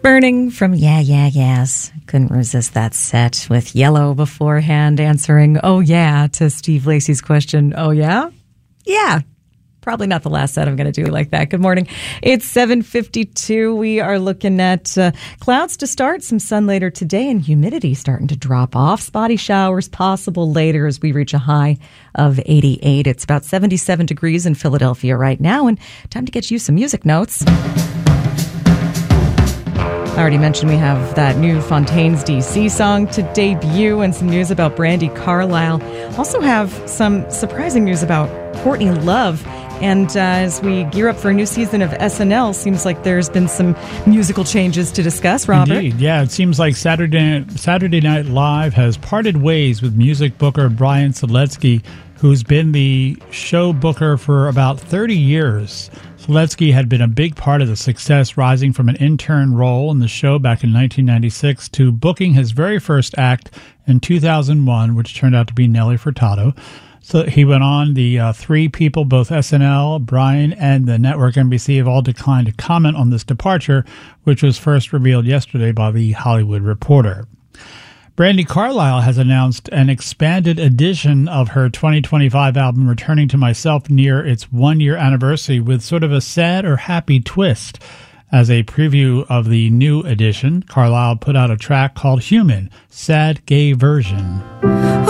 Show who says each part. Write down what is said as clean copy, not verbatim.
Speaker 1: Burning from Yeah, Yeah, Yes. Couldn't resist that set with Yellow beforehand answering, oh yeah, to Steve Lacy's question, oh yeah? Yeah. Probably not the last set I'm going to do like that. Good morning. It's 7:52. We are looking at clouds to start, some sun later today, and humidity starting to drop off. Spotty showers possible later as we reach a high of 88. It's about 77 degrees in Philadelphia right now, and time to get you some music notes. I already mentioned we have that new Fontaines DC song to debut and some news about Brandi Carlile. Also have some surprising news about Courtney Love. And as we gear up for a new season of SNL, seems like there's been some musical changes to discuss, Robert.
Speaker 2: Indeed, yeah. It seems like Saturday Night Live has parted ways with music booker Brian Seletsky, who's been the show booker for about 30 years. Seletsky had been a big part of the success, rising from an intern role in the show back in 1996 to booking his very first act in 2001, which turned out to be Nelly Furtado. So he went on. The three people, both SNL, Brian, and the network NBC, have all declined to comment on this departure, which was first revealed yesterday by The Hollywood Reporter. Brandi Carlile has announced an expanded edition of her 2025 album, Returning to Myself, near its one-year anniversary with sort of a sad or happy twist. As a preview of the new edition, Carlile put out a track called Human, Sad Gay Version.